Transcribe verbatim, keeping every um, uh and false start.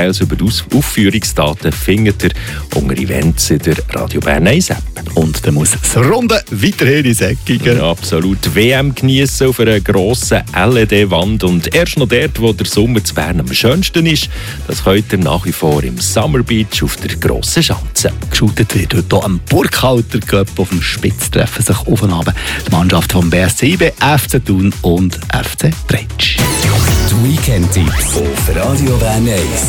Details über die Aufführungsdaten findet ihr unter Events in der Radio Bern eins App. Und dann muss das Runde weiterhin in Säckigen. Ja, absolut. W M geniessen auf einer grossen L E D-Wand und erst noch dort, wo der Sommer zu Bern am schönsten ist, das könnt ihr nach wie vor im Summer Beach auf der grossen Schanze. Geschootet wird heute hier am Burkhalter Cup. Auf dem Spitz treffen sich aufeinander die Mannschaften vom B S C I B, F C Thun und F C Bretsch. Die Weekend-Tipps auf Radio Bern eins.